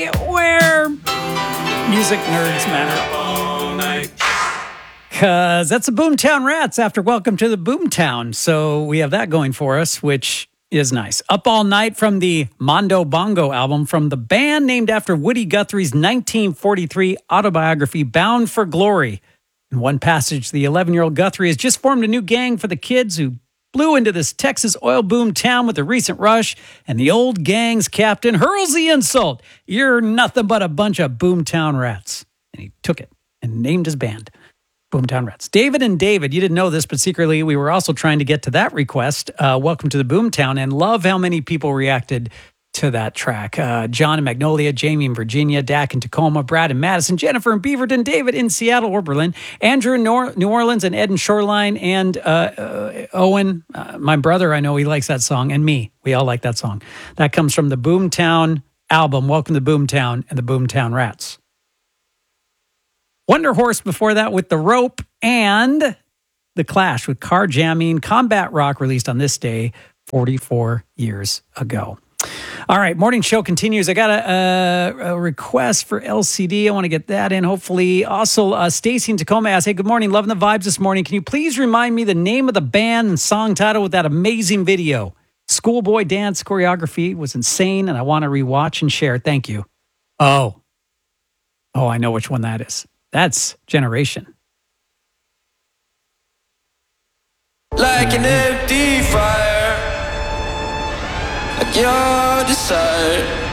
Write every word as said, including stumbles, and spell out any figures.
where music nerds matter. Because that's the Boomtown Rats after Welcome to the Boomtown. So we have that going for us, which is nice. Up All Night from the Mondo Bongo album from the band named after Woody Guthrie's nineteen forty-three autobiography, Bound for Glory. In one passage, the eleven-year-old Guthrie has just formed a new gang for the kids who blew into this Texas oil boom town with the recent rush, and the old gang's captain hurls the insult. You're nothing but a bunch of Boomtown Rats. And he took it and named his band Boomtown Rats. David and David, you didn't know this, but secretly we were also trying to get to that request. Uh, welcome to the Boomtown, and love how many people reacted to that track. Uh, John in Magnolia, Jamie in Virginia, Dak in Tacoma, Brad in Madison, Jennifer in Beaverton, David in Seattle or Berlin, Andrew in Nor- New Orleans, and Ed in Shoreline, and uh, uh, Owen, uh, my brother, I know he likes that song, and me. We all like that song. That comes from the Boomtown album, Welcome to Boomtown and the Boomtown Rats. Wonder Horse before that with The Rope, and The Clash with Car Jamming, Combat Rock, released on this day forty-four years ago. All right, morning show continues. I got a, a, a request for L C D. I want to get that in, hopefully. Also, uh, Stacy in Tacoma asks, hey, good morning, loving the vibes this morning. Can you please remind me the name of the band and song title with that amazing video? Schoolboy dance choreography was insane, and I want to rewatch and share. Thank you. Oh. Oh, I know which one that is. That's Generation. Like an empty fire, like your desire.